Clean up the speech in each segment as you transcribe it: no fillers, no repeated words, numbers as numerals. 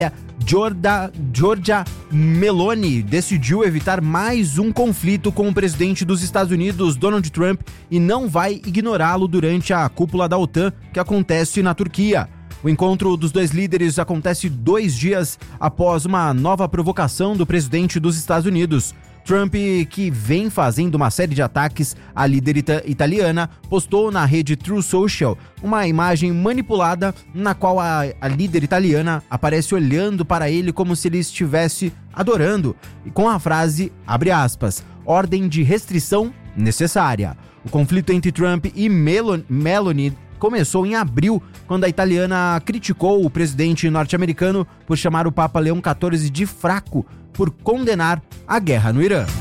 Giorgia Meloni decidiu evitar mais um conflito com o presidente dos Estados Unidos, Donald Trump, e não vai ignorá-lo durante a cúpula da OTAN que acontece na Turquia. O encontro dos dois líderes acontece 2 dias após uma nova provocação do presidente dos Estados Unidos. Trump, que vem fazendo uma série de ataques à líder italiana, postou na rede Truth Social uma imagem manipulada na qual a líder italiana aparece olhando para ele como se ele estivesse adorando, e com a frase, abre aspas, ordem de restrição necessária. O conflito entre Trump e Meloni começou em abril, quando a italiana criticou o presidente norte-americano por chamar o Papa Leão XIV de fraco, por condenar a guerra no Irã.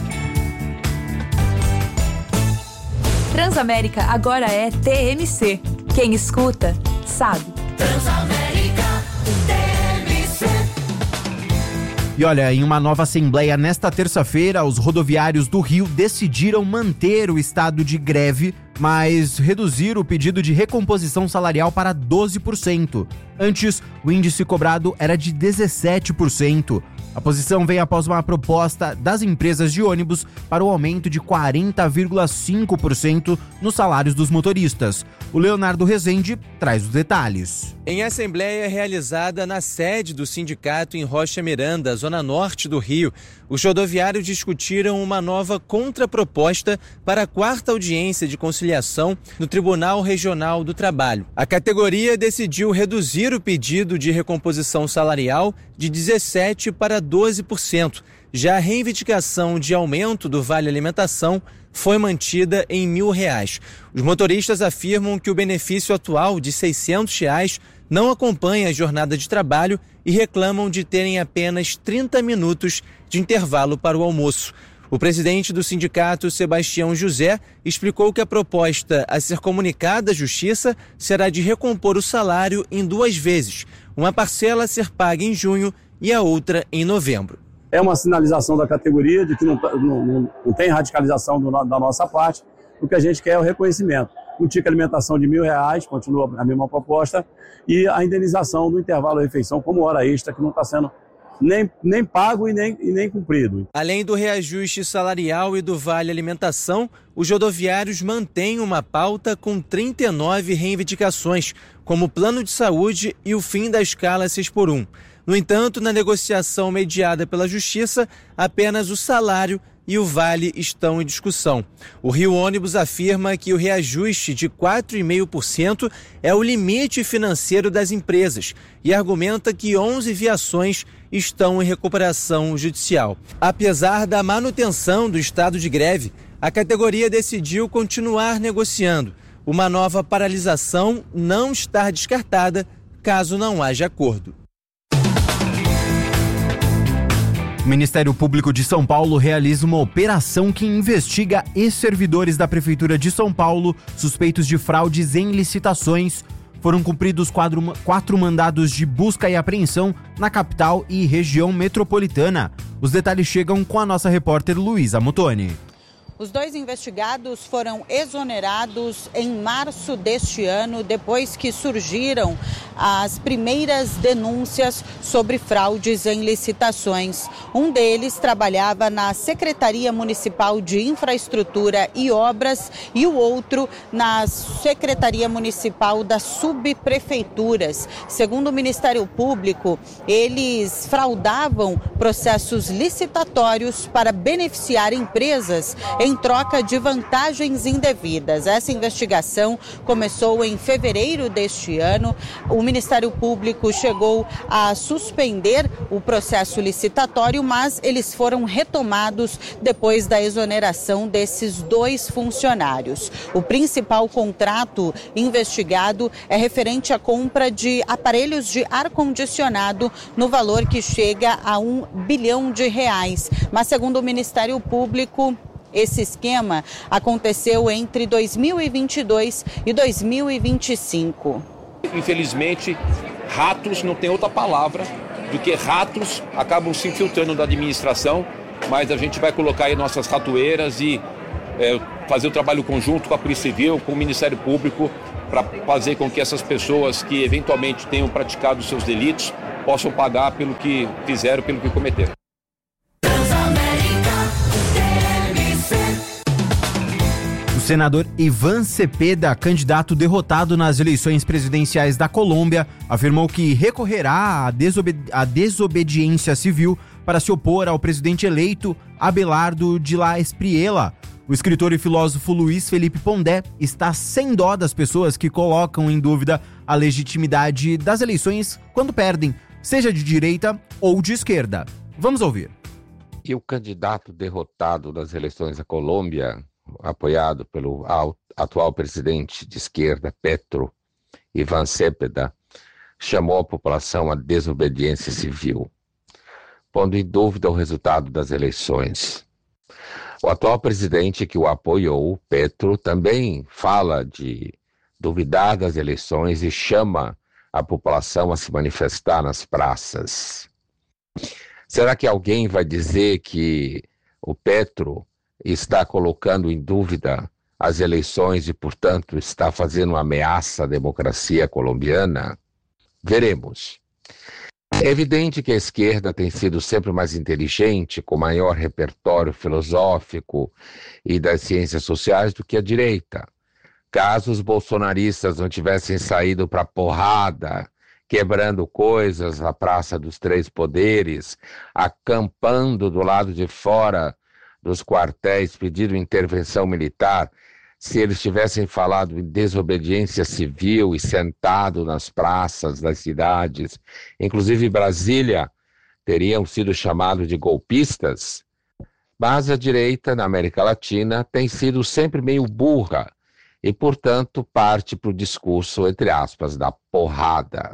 Transamérica agora é TMC. Quem escuta, sabe. Transamérica TMC. E olha, em uma nova assembleia nesta terça-feira, os rodoviários do Rio decidiram manter o estado de greve, mas reduzir o pedido de recomposição salarial para 12%. Antes, o índice cobrado era de 17%. A posição vem após uma proposta das empresas de ônibus para o aumento de 40,5% nos salários dos motoristas. O Leonardo Rezende traz os detalhes. Em assembleia realizada na sede do sindicato em Rocha Miranda, zona norte do Rio, os rodoviários discutiram uma nova contraproposta para a 4ª audiência de conciliação no Tribunal Regional do Trabalho. A categoria decidiu reduzir o pedido de recomposição salarial de 17% para 12%. Já a reivindicação de aumento do Vale Alimentação foi mantida em R$1.000. Os motoristas afirmam que o benefício atual de R$600 não acompanha a jornada de trabalho e reclamam de terem apenas 30 minutos de intervalo para o almoço. O presidente do sindicato, Sebastião José, explicou que a proposta a ser comunicada à Justiça será de recompor o salário em 2 vezes, uma parcela a ser paga em junho e a outra em novembro. É uma sinalização da categoria de que não tem radicalização da nossa parte. O que a gente quer é o reconhecimento. O ticket alimentação de R$1.000, continua a mesma proposta, e a indenização do intervalo de refeição como hora extra, que não está sendo nem pago e nem cumprido. Além do reajuste salarial e do Vale Alimentação, os rodoviários mantêm uma pauta com 39 reivindicações, como o plano de saúde e o fim da escala 6x1. No entanto, na negociação mediada pela Justiça, apenas o salário e o Vale estão em discussão. O Rio Ônibus afirma que o reajuste de 4,5% é o limite financeiro das empresas e argumenta que 11 viações estão em recuperação judicial. Apesar da manutenção do estado de greve, a categoria decidiu continuar negociando. Uma nova paralisação não está descartada caso não haja acordo. O Ministério Público de São Paulo realiza uma operação que investiga ex-servidores da Prefeitura de São Paulo suspeitos de fraudes em licitações. Foram cumpridos 4 mandados de busca e apreensão na capital e região metropolitana. Os detalhes chegam com a nossa repórter Luísa Mutoni. Os 2 investigados foram exonerados em março deste ano, depois que surgiram as primeiras denúncias sobre fraudes em licitações. Um deles trabalhava na Secretaria Municipal de Infraestrutura e Obras e o outro na Secretaria Municipal das Subprefeituras. Segundo o Ministério Público, eles fraudavam processos licitatórios para beneficiar empresas em troca de vantagens indevidas. Essa investigação começou em fevereiro deste ano. O Ministério Público chegou a suspender o processo licitatório, mas eles foram retomados depois da exoneração desses 2 funcionários. O principal contrato investigado é referente à compra de aparelhos de ar-condicionado no valor que chega a R$1 bilhão. Mas, segundo o Ministério Público, esse esquema aconteceu entre 2022 e 2025. Infelizmente, ratos, não tem outra palavra do que ratos, acabam se infiltrando da administração, mas a gente vai colocar aí nossas ratoeiras e fazer o trabalho conjunto com a Polícia Civil, com o Ministério Público, para fazer com que essas pessoas que eventualmente tenham praticado seus delitos possam pagar pelo que fizeram, pelo que cometeram. O senador Ivan Cepeda, candidato derrotado nas eleições presidenciais da Colômbia, afirmou que recorrerá à desobediência civil para se opor ao presidente eleito Abelardo de la Espriella. O escritor e filósofo Luiz Felipe Pondé está sem dó das pessoas que colocam em dúvida a legitimidade das eleições quando perdem, seja de direita ou de esquerda. Vamos ouvir. E o candidato derrotado das eleições da Colômbia, apoiado pelo atual presidente de esquerda, Petro, Ivan Cepeda, chamou a população à desobediência civil, pondo em dúvida o resultado das eleições. O atual presidente que o apoiou, Petro, também fala de duvidar das eleições e chama a população a se manifestar nas praças. Será que alguém vai dizer que o Petro está colocando em dúvida as eleições e, portanto, está fazendo uma ameaça à democracia colombiana? Veremos. É evidente que a esquerda tem sido sempre mais inteligente, com maior repertório filosófico e das ciências sociais do que a direita. Caso os bolsonaristas não tivessem saído para porrada, quebrando coisas na Praça dos Três Poderes, acampando do lado de fora dos quartéis, pedindo intervenção militar, se eles tivessem falado em desobediência civil e sentado nas praças das cidades, inclusive Brasília, teriam sido chamados de golpistas. Mas a direita na América Latina tem sido sempre meio burra e, portanto, parte para o discurso, entre aspas, da porrada.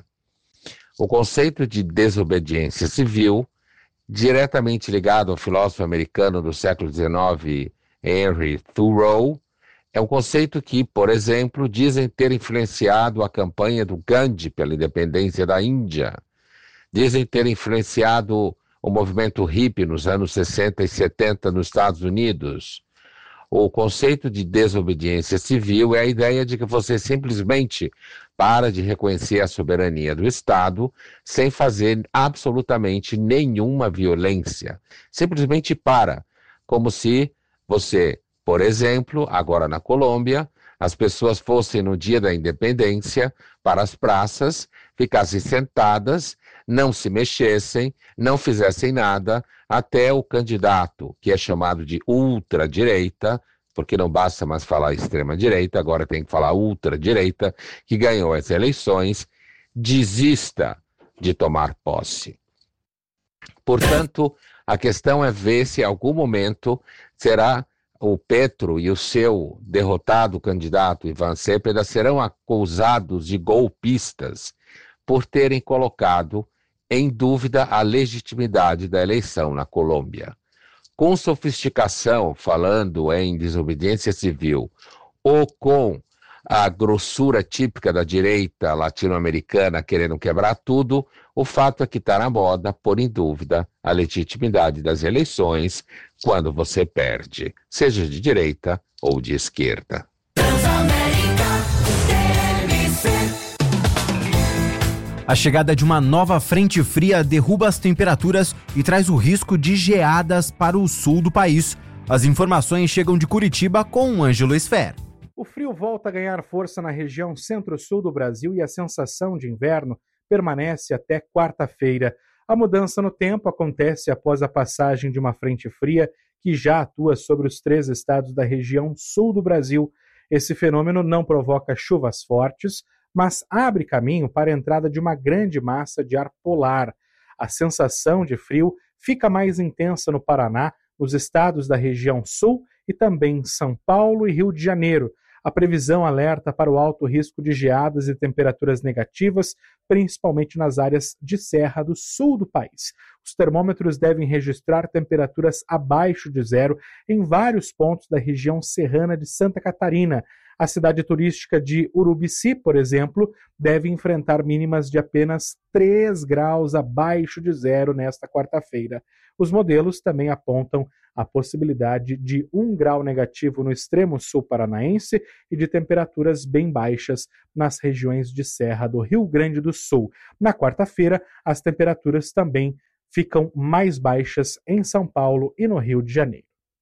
O conceito de desobediência civil, diretamente ligado ao filósofo americano do século XIX, Henry Thoreau, é um conceito que, por exemplo, dizem ter influenciado a campanha do Gandhi pela independência da Índia. Dizem ter influenciado o movimento hippie nos anos 60 e 70 nos Estados Unidos. O conceito de desobediência civil é a ideia de que você simplesmente para de reconhecer a soberania do Estado sem fazer absolutamente nenhuma violência. Simplesmente para, como se você, por exemplo, agora na Colômbia, as pessoas fossem no dia da independência para as praças, ficassem sentadas, não se mexessem, não fizessem nada, até o candidato, que é chamado de ultradireita, porque não basta mais falar extrema-direita, agora tem que falar ultradireita, que ganhou as eleições, desista de tomar posse. Portanto, a questão é ver se em algum momento será o Petro e o seu derrotado candidato Ivan Cepeda serão acusados de golpistas por terem colocado em dúvida a legitimidade da eleição na Colômbia. Com sofisticação, falando em desobediência civil, ou com a grossura típica da direita latino-americana querendo quebrar tudo, o fato é que está na moda pôr em dúvida a legitimidade das eleições quando você perde, seja de direita ou de esquerda. A chegada de uma nova frente fria derruba as temperaturas e traz o risco de geadas para o sul do país. As informações chegam de Curitiba com Ângelo Esfer. O frio volta a ganhar força na região centro-sul do Brasil e a sensação de inverno permanece até quarta-feira. A mudança no tempo acontece após a passagem de uma frente fria que já atua sobre os 3 estados da região sul do Brasil. Esse fenômeno não provoca chuvas fortes, mas abre caminho para a entrada de uma grande massa de ar polar. A sensação de frio fica mais intensa no Paraná, nos estados da região sul e também em São Paulo e Rio de Janeiro. A previsão alerta para o alto risco de geadas e temperaturas negativas, principalmente nas áreas de serra do sul do país. Os termômetros devem registrar temperaturas abaixo de zero em vários pontos da região serrana de Santa Catarina. A cidade turística de Urubici, por exemplo, deve enfrentar mínimas de apenas 3 graus abaixo de zero nesta quarta-feira. Os modelos também apontam a possibilidade de 1 grau negativo no extremo sul paranaense e de temperaturas bem baixas nas regiões de serra do Rio Grande do Sul. Na quarta-feira, as temperaturas também ficam mais baixas em São Paulo e no Rio de Janeiro.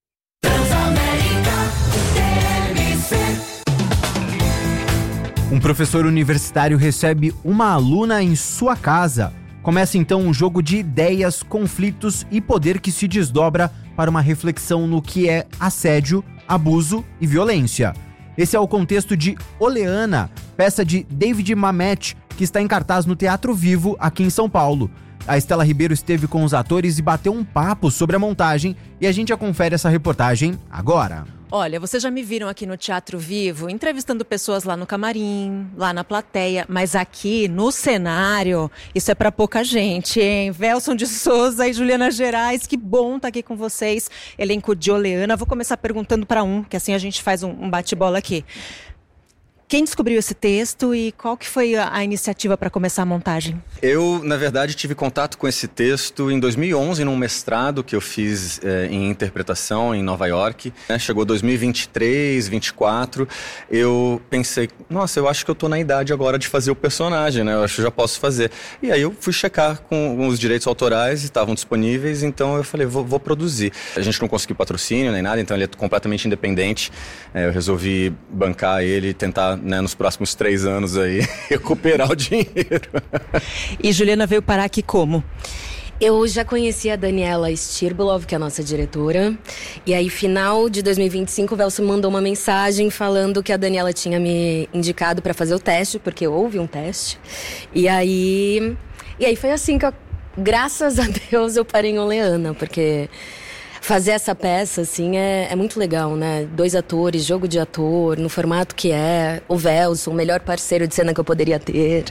Um professor universitário recebe uma aluna em sua casa. Começa então um jogo de ideias, conflitos e poder que se desdobra para uma reflexão no que é assédio, abuso e violência. Esse é o contexto de Oleana, peça de David Mamet, que está em cartaz no Teatro Vivo, aqui em São Paulo. A Estela Ribeiro esteve com os atores e bateu um papo sobre a montagem e a gente já confere essa reportagem agora. Olha, vocês já me viram aqui no Teatro Vivo, entrevistando pessoas lá no camarim, lá na plateia, mas aqui no cenário, isso é pra pouca gente, hein? Velson de Souza e Juliana Gerais, que bom estar aqui com vocês. Elenco de Oleana. Vou começar perguntando para que assim a gente faz um bate-bola aqui. Quem descobriu esse texto e qual que foi a iniciativa para começar a montagem? Eu, na verdade, tive contato com esse texto em 2011, num mestrado que eu fiz em interpretação em Nova York. Chegou 2023, 2024, eu pensei, nossa, eu acho que eu tô na idade agora de fazer o personagem, né? Eu acho que eu já posso fazer. E aí eu fui checar com os direitos autorais e estavam disponíveis, então eu falei, vou produzir. A gente não conseguiu patrocínio nem nada, então ele é completamente independente. Eu resolvi bancar ele e tentar, né, nos próximos 3 anos aí, recuperar o dinheiro. E Juliana veio parar aqui como? Eu já conheci a Daniela Stirbulov, que é a nossa diretora. E aí, final de 2025, o Velson mandou uma mensagem falando que a Daniela tinha me indicado para fazer o teste, porque houve um teste. E aí foi assim que, graças a Deus, eu parei em Oleana, porque fazer essa peça, assim, é muito legal, né? 2 atores, jogo de ator, no formato que é. O Velson, o melhor parceiro de cena que eu poderia ter.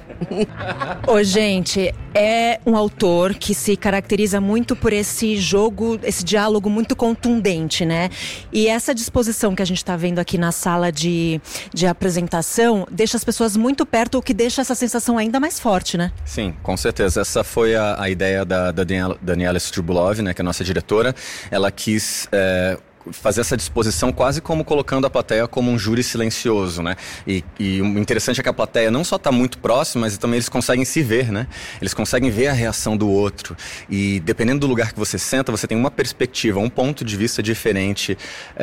Ô, gente, é um autor que se caracteriza muito por esse jogo, esse diálogo muito contundente, né? E essa disposição que a gente tá vendo aqui na sala de apresentação deixa as pessoas muito perto, o que deixa essa sensação ainda mais forte, né? Sim, com certeza. Essa foi a ideia da Daniela Stirbulov, né, que é a nossa diretora. Ela quis fazer essa disposição quase como colocando a plateia como um júri silencioso, né? E o interessante é que a plateia não só está muito próxima, mas também eles conseguem se ver, né? Eles conseguem ver a reação do outro. E dependendo do lugar que você senta, você tem uma perspectiva, um ponto de vista diferente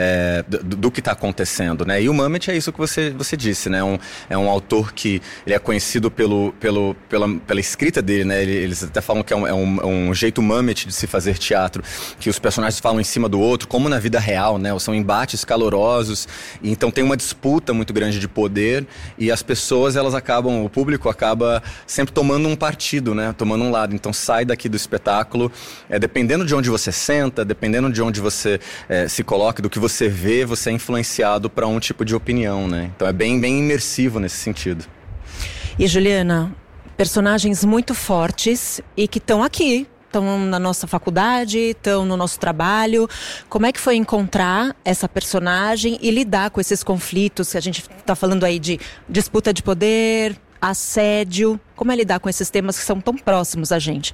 do que está acontecendo, né? E o Mamet é isso que você disse, né? É um autor que ele é conhecido pela escrita dele, né? Eles até falam que é um jeito Mamet de se fazer teatro, que os personagens falam em cima do outro, como na vida real, né? São embates calorosos, e então tem uma disputa muito grande de poder, e as pessoas, o público acaba sempre tomando um partido, né? Tomando um lado. Então sai daqui do espetáculo, dependendo de onde você senta, dependendo de onde você se coloca, do que você vê, você é influenciado para um tipo de opinião, né? Então é bem, bem imersivo nesse sentido. E Juliana, personagens muito fortes e que estão aqui, estão na nossa faculdade, estão no nosso trabalho. Como é que foi encontrar essa personagem e lidar com esses conflitos que a gente está falando aí de disputa de poder, assédio? Como é lidar com esses temas que são tão próximos a gente?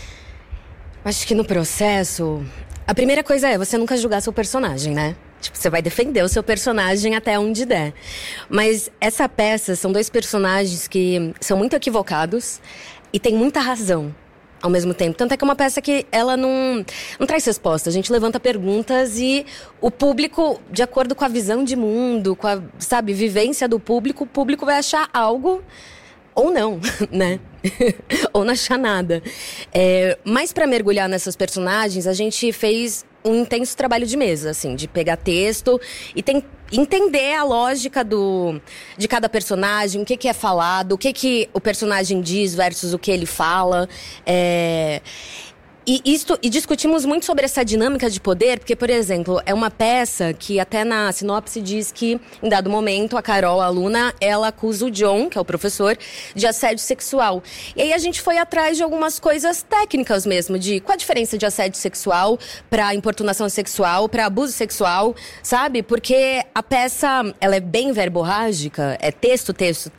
Acho que no processo, a primeira coisa é você nunca julgar seu personagem, né? Tipo, você vai defender o seu personagem até onde der. Mas essa peça são 2 personagens que são muito equivocados e tem muita razão ao mesmo tempo. Tanto é que é uma peça que ela não traz resposta. A gente levanta perguntas e o público, de acordo com a visão de mundo, com a, vivência do público, o público vai achar algo ou não, né? Ou não achar nada. Mas para mergulhar nessas personagens, a gente fez um intenso trabalho de mesa, assim, de pegar texto e entender a lógica de cada personagem, o que é falado, o que o personagem diz versus o que ele fala. E discutimos muito sobre essa dinâmica de poder, porque, por exemplo, é uma peça que até na sinopse diz que, em dado momento, a Carol, a aluna, ela acusa o John, que é o professor, de assédio sexual. E aí a gente foi atrás de algumas coisas técnicas mesmo, de qual a diferença de assédio sexual para importunação sexual, para abuso sexual, sabe? Porque a peça, ela é bem verborrágica, é texto,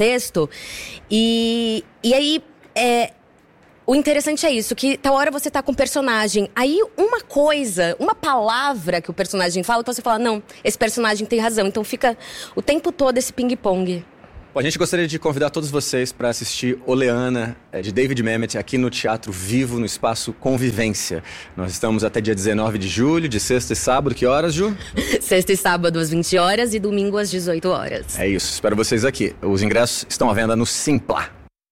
e aí... O interessante é isso, que tal hora você tá com o personagem, aí uma palavra que o personagem fala, então você fala, não, esse personagem tem razão, então fica o tempo todo esse ping-pong. Bom, a gente gostaria de convidar todos vocês para assistir Oleana, de David Mamet, aqui no Teatro Vivo, no Espaço Convivência. Nós estamos até dia 19 de julho, de sexta e sábado, que horas, Ju? Sexta e sábado às 20 horas e domingo às 18 horas. É isso, espero vocês aqui. Os ingressos estão à venda no Simpla.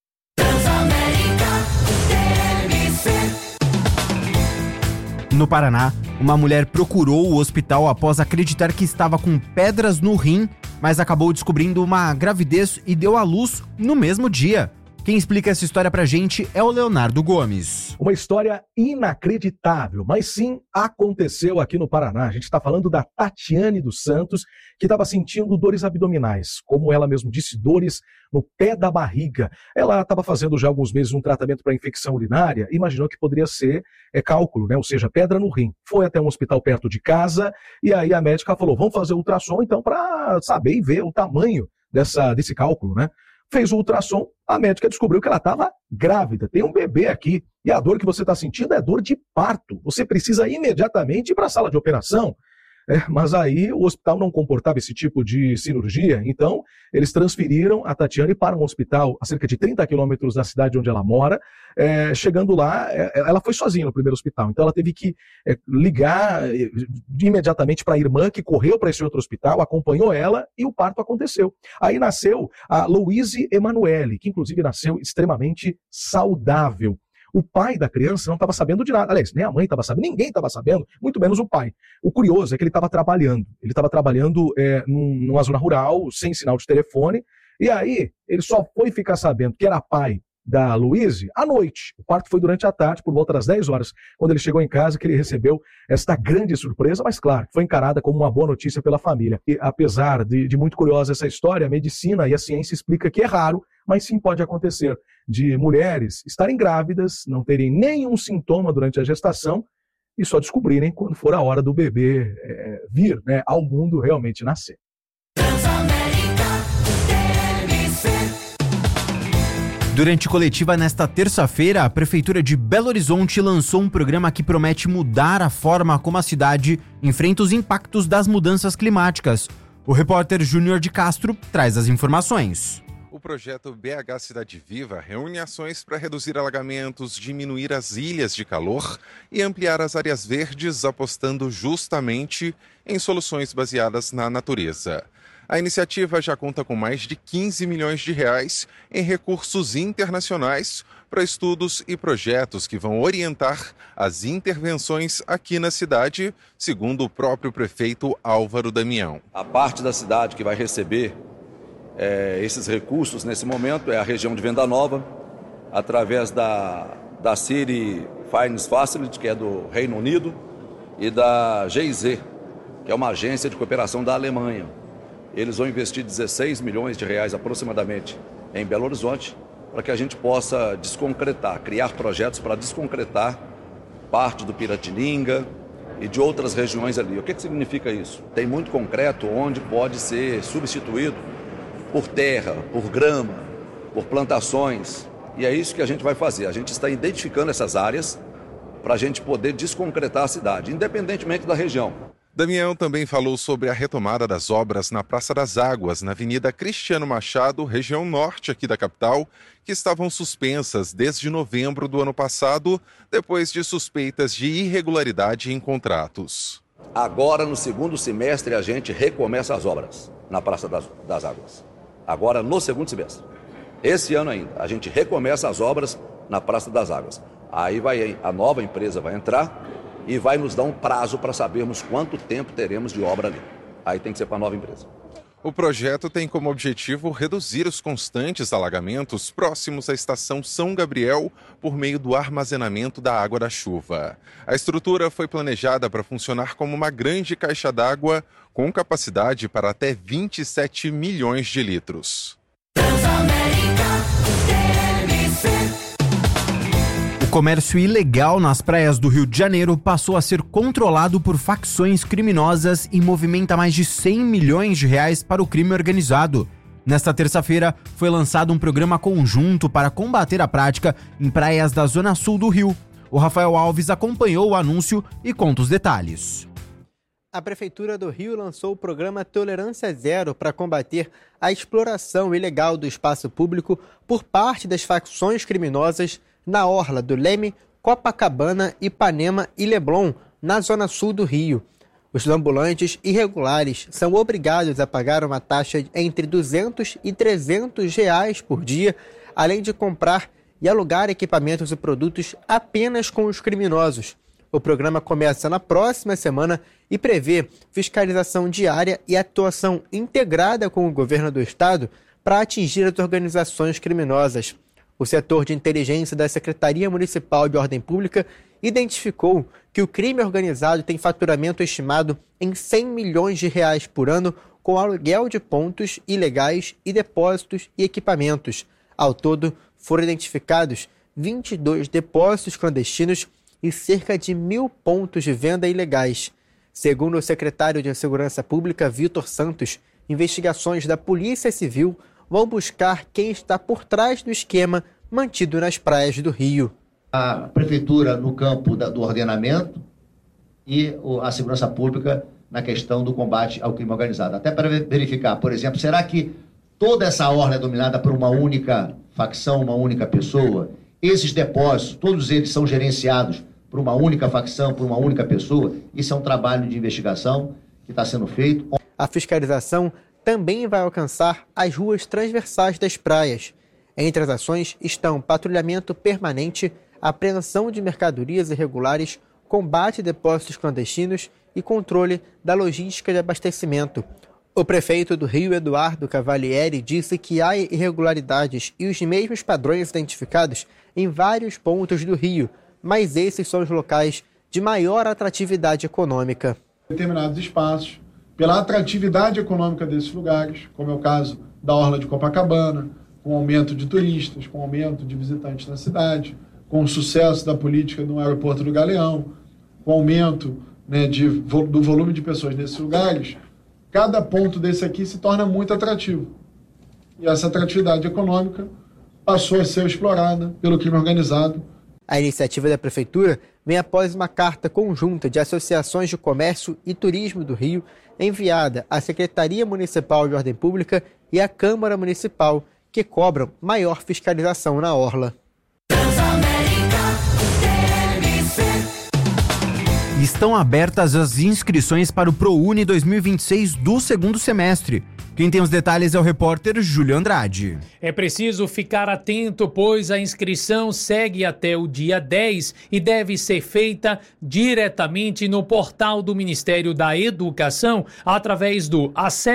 No Paraná, uma mulher procurou o hospital após acreditar que estava com pedras no rim, mas acabou descobrindo uma gravidez e deu à luz no mesmo dia. Quem explica essa história pra gente é o Leonardo Gomes. Uma história inacreditável, mas sim aconteceu aqui no Paraná. A gente está falando da Tatiane dos Santos, que estava sentindo dores abdominais, como ela mesma disse, dores no pé da barriga. Ela estava fazendo já há alguns meses um tratamento para infecção urinária e imaginou que poderia ser cálculo, né? Ou seja, pedra no rim. Foi até um hospital perto de casa e aí a médica falou, vamos fazer ultrassom então para saber e ver o tamanho desse cálculo, né? Fez o ultrassom, a médica descobriu que ela estava grávida, tem um bebê aqui, e a dor que você está sentindo é dor de parto. Você precisa imediatamente ir para a sala de operação. Mas aí o hospital não comportava esse tipo de cirurgia, então eles transferiram a Tatiane para um hospital a cerca de 30 quilômetros da cidade onde ela mora. Chegando lá, ela foi sozinha no primeiro hospital, então ela teve que ligar imediatamente para a irmã, que correu para esse outro hospital, acompanhou ela e o parto aconteceu. Aí nasceu a Louise Emanuele, que inclusive nasceu extremamente saudável. O pai da criança não estava sabendo de nada. Aliás, nem a mãe estava sabendo, ninguém estava sabendo, muito menos o pai. O curioso é que ele estava trabalhando. Ele estava trabalhando numa zona rural, sem sinal de telefone. E aí, ele só foi ficar sabendo que era pai da Louise à noite. O parto foi durante a tarde, por volta das 10 horas, quando ele chegou em casa, que ele recebeu esta grande surpresa, mas claro, foi encarada como uma boa notícia pela família. E apesar de muito curiosa essa história, a medicina e a ciência explica que é raro, mas sim pode acontecer, de mulheres estarem grávidas, não terem nenhum sintoma durante a gestação e só descobrirem quando for a hora do bebê vir, né, ao mundo realmente nascer. Durante coletiva nesta terça-feira, a Prefeitura de Belo Horizonte lançou um programa que promete mudar a forma como a cidade enfrenta os impactos das mudanças climáticas. O repórter Júnior de Castro traz as informações. O projeto BH Cidade Viva reúne ações para reduzir alagamentos, diminuir as ilhas de calor e ampliar as áreas verdes, apostando justamente em soluções baseadas na natureza. A iniciativa já conta com mais de 15 milhões de reais em recursos internacionais para estudos e projetos que vão orientar as intervenções aqui na cidade, segundo o próprio prefeito Álvaro Damião. A parte da cidade que vai receber esses recursos nesse momento é a região de Venda Nova, através da City Finance Facility, que é do Reino Unido, e da GIZ, que é uma agência de cooperação da Alemanha. Eles vão investir 16 milhões de reais aproximadamente em Belo Horizonte, para que a gente possa desconcretar, criar projetos para desconcretar parte do Piratininga e de outras regiões ali. O que significa isso? Tem muito concreto onde pode ser substituído por terra, por grama, por plantações. E é isso que a gente vai fazer. A gente está identificando essas áreas para a gente poder desconcretar a cidade, independentemente da região. Damião também falou sobre a retomada das obras na Praça das Águas, na Avenida Cristiano Machado, região norte aqui da capital, que estavam suspensas desde novembro do ano passado, depois de suspeitas de irregularidade em contratos. Agora, no segundo semestre, a gente recomeça as obras na Praça das Águas. Agora, no segundo semestre. Esse ano ainda, a gente recomeça as obras na Praça das Águas. Aí a nova empresa vai entrar e vai nos dar um prazo para sabermos quanto tempo teremos de obra ali. Aí tem que ser para a nova empresa. O projeto tem como objetivo reduzir os constantes alagamentos próximos à estação São Gabriel por meio do armazenamento da água da chuva. A estrutura foi planejada para funcionar como uma grande caixa d'água com capacidade para até 27 milhões de litros. O comércio ilegal nas praias do Rio de Janeiro passou a ser controlado por facções criminosas e movimenta mais de 100 milhões de reais para o crime organizado. Nesta terça-feira, foi lançado um programa conjunto para combater a prática em praias da Zona Sul do Rio. O Rafael Alves acompanhou o anúncio e conta os detalhes. A Prefeitura do Rio lançou o programa Tolerância Zero para combater a exploração ilegal do espaço público por parte das facções criminosas na orla do Leme, Copacabana, Ipanema e Leblon, na Zona Sul do Rio. Os ambulantes irregulares são obrigados a pagar uma taxa entre R$200 e R$300 por dia, além de comprar e alugar equipamentos e produtos apenas com os criminosos. O programa começa na próxima semana e prevê fiscalização diária e atuação integrada com o governo do estado para atingir as organizações criminosas. O setor de inteligência da Secretaria Municipal de Ordem Pública identificou que o crime organizado tem faturamento estimado em 100 milhões de reais por ano com aluguel de pontos ilegais e depósitos e equipamentos. Ao todo, foram identificados 22 depósitos clandestinos e cerca de 1.000 pontos de venda ilegais. Segundo o secretário de Segurança Pública, Vitor Santos, investigações da Polícia Civil vão buscar quem está por trás do esquema mantido nas praias do Rio. A Prefeitura no campo do ordenamento e a Segurança Pública na questão do combate ao crime organizado. Até para verificar, por exemplo, será que toda essa orla é dominada por uma única facção, uma única pessoa? Esses depósitos, todos eles são gerenciados por uma única facção, por uma única pessoa? Isso é um trabalho de investigação que está sendo feito. A fiscalização também vai alcançar as ruas transversais das praias. Entre as ações estão patrulhamento permanente, apreensão de mercadorias irregulares, combate a depósitos clandestinos e controle da logística de abastecimento. O prefeito do Rio, Eduardo Cavalieri, disse que há irregularidades e os mesmos padrões identificados em vários pontos do Rio, mas esses são os locais de maior atratividade econômica. Determinados espaços, pela atratividade econômica desses lugares, como é o caso da orla de Copacabana, com aumento de turistas, com aumento de visitantes na cidade, com o sucesso da política no aeroporto do Galeão, com aumento do volume de pessoas nesses lugares, cada ponto desse aqui se torna muito atrativo. E essa atratividade econômica passou a ser explorada pelo crime organizado. A iniciativa da Prefeitura vem após uma carta conjunta de associações de comércio e turismo do Rio, enviada à Secretaria Municipal de Ordem Pública e à Câmara Municipal, que cobram maior fiscalização na orla. Estão abertas as inscrições para o ProUni 2026 do segundo semestre. Quem tem os detalhes é o repórter Júlio Andrade. É preciso ficar atento, pois a inscrição segue até o dia 10 e deve ser feita diretamente no portal do Ministério da Educação através do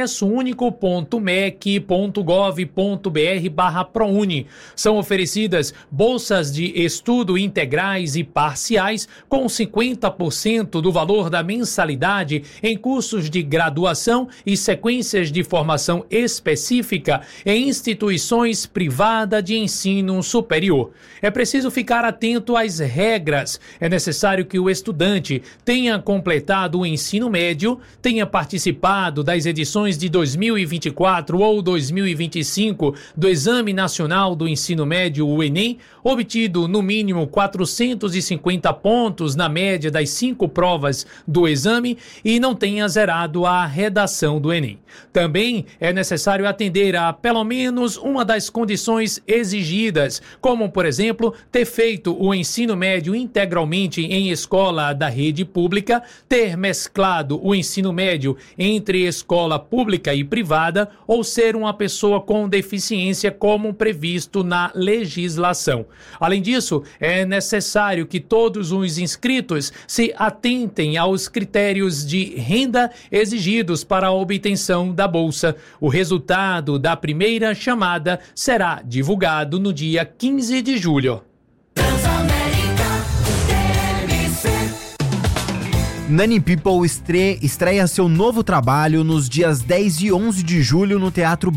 acessounico.mec.gov.br/ProUni. São oferecidas bolsas de estudo integrais e parciais com 50% do valor da mensalidade em cursos de graduação e sequências de formação específica em instituições privadas de ensino superior. É preciso ficar atento às regras. É necessário que o estudante tenha completado o ensino médio, tenha participado das edições de 2024 ou 2025 do Exame Nacional do Ensino Médio, o Enem, obtido no mínimo 450 pontos na média das 5 provas do exame e não tenha zerado a redação do Enem. Também é necessário atender a pelo menos uma das condições exigidas, como, por exemplo, ter feito o ensino médio integralmente em escola da rede pública, ter mesclado o ensino médio entre escola pública e privada ou ser uma pessoa com deficiência como previsto na legislação. Além disso, é necessário que todos os inscritos se atentem atentem aos critérios de renda exigidos para a obtenção da bolsa. O resultado da primeira chamada será divulgado no dia 15 de julho. Nani People estreia seu novo trabalho nos dias 10 e 11 de julho no Teatro